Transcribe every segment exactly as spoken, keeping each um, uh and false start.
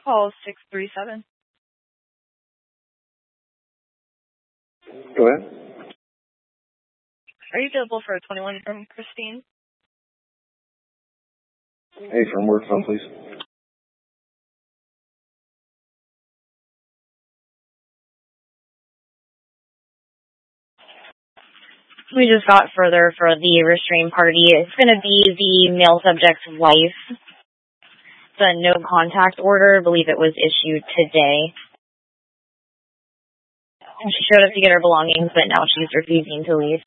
call six three seven. Go ahead. Are you available for a twenty-one from Christine? Hey, from work phone, please. We just got further for the restraint party. It's going to be the male subject's wife. The no contact order, I believe it was issued today. She showed up to get her belongings, but now she's refusing to leave.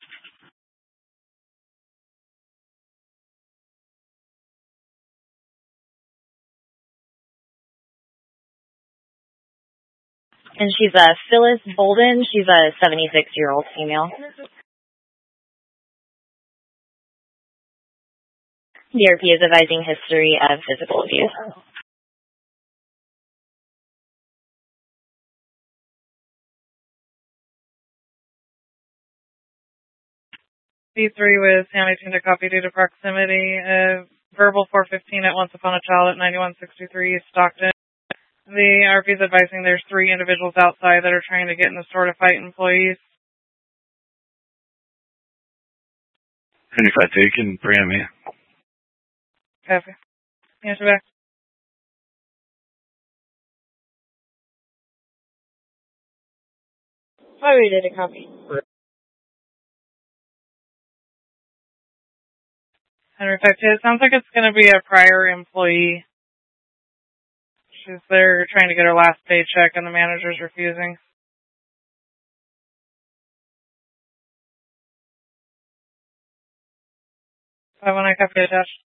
And she's a Phyllis Bolden. She's a seventy-six-year-old female. D R P is advising history of physical abuse. B three with Sammy Tinda copy due to proximity. Uh, verbal four fifteen at Once Upon a Child at ninety-one sixty-three Stockton. The R P is advising there's three individuals outside that are trying to get in the store to fight employees. And if I take and bring them in. Copy. Answer back. I already did a copy. Henry five two, it sounds like it's going to be a prior employee. She's there trying to get her last paycheck and the manager's refusing. five one nine copy attached.